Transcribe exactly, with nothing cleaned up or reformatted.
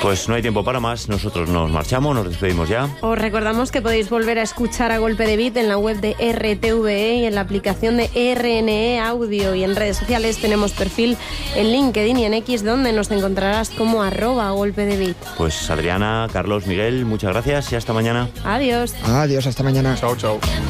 Pues no hay tiempo para más, nosotros nos marchamos, nos despedimos ya. Os recordamos que podéis volver a escuchar A Golpe de Beat en la web de R T V E y en la aplicación de R N E Audio, y en redes sociales tenemos perfil en LinkedIn y en X, donde nos encontrarás como arroba A Golpe de Beat. Pues Adriana, Carlos, Miguel, muchas gracias y hasta mañana. Adiós. Adiós, hasta mañana. Chao, chao.